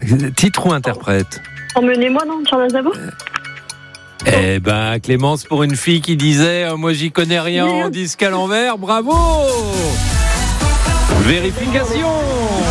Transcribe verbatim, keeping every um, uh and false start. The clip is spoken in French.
Titre ou interprète? Emmenez-moi, non, Charles Aznavour. Eh ben, Clémence, pour une fille qui disait euh, moi j'y connais rien en disque à l'envers, bravo. Vérification.